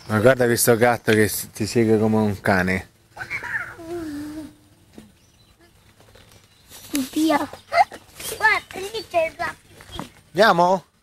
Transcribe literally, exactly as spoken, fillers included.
Ma guarda questo gatto che s- ti segue come un cane. Via. Guarda, lì c'è il gatto. Andiamo?